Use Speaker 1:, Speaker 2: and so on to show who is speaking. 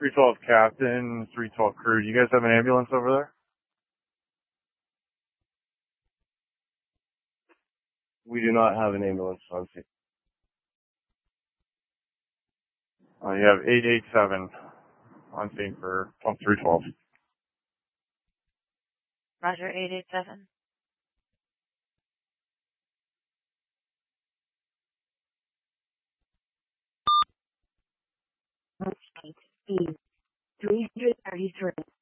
Speaker 1: 312 Captain, 312 Crew. Do you guys have an ambulance over there?
Speaker 2: We do not have an ambulance on scene.
Speaker 1: You have 887 on scene for pump 312.
Speaker 3: Roger, 887.
Speaker 4: Speed 333.